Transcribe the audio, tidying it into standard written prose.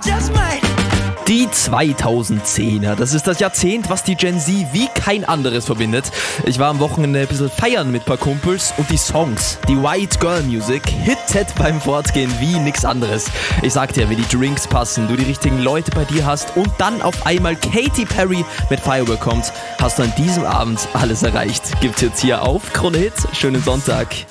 Die 2010er, das ist das Jahrzehnt, was die Gen Z wie kein anderes verbindet. Ich war am Wochenende ein bisschen feiern mit ein paar Kumpels und die Songs, die White Girl Music, hittet beim Fortgehen wie nix anderes. Ich sag dir, wie die Drinks passen, du die richtigen Leute bei dir hast und dann auf einmal Katy Perry mit Firework kommt, hast du an diesem Abend alles erreicht. Gibt's jetzt hier auf Krone Hit. Schönen Sonntag.